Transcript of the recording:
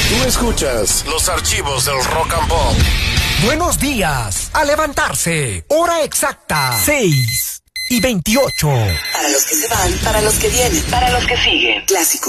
Tú escuchas los archivos del Rock and Pop. Buenos días. A levantarse. Hora exacta. 6:28. Para los que se van, para los que vienen, para los que siguen. Clásico